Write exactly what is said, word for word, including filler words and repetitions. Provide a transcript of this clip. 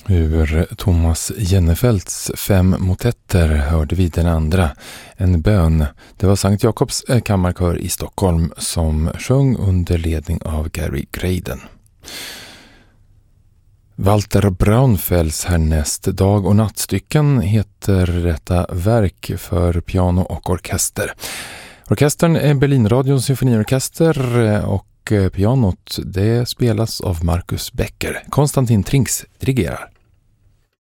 Ur Thomas Jennefelts fem motetter hörde vi den andra, en bön. Det var Sankt Jakobs kammarkör i Stockholm som sjöng under ledning av Gary Graden. Walter Braunfels härnäst Dag- och nattstycken heter detta verk för piano och orkester. Orkestern är Berlinradions symfoniorkester och pianot det spelas av Marcus Becker. Konstantin Trinks dirigerar.